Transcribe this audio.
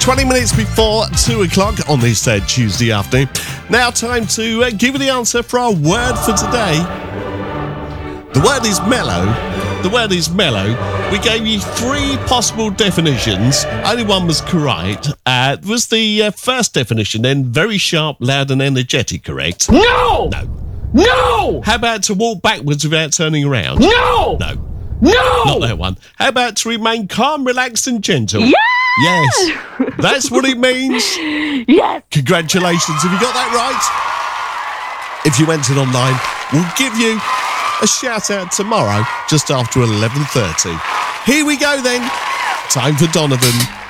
20 minutes before 2 o'clock on this Tuesday afternoon. Now time to give you the answer for our word for today. The word is mellow. The word is mellow. We gave you 3 possible definitions. Only one was correct. Was the first definition then very sharp, loud and energetic correct? No! No. No! How about to walk backwards without turning around? No! No. No! Not that one. How about to remain calm, relaxed and gentle? Yeah! Yes. That's what it means. Yes! Congratulations. Have you got that right? If you entered online, we'll give you a shout out tomorrow just after 11:30. Here we go then. Time for Donovan.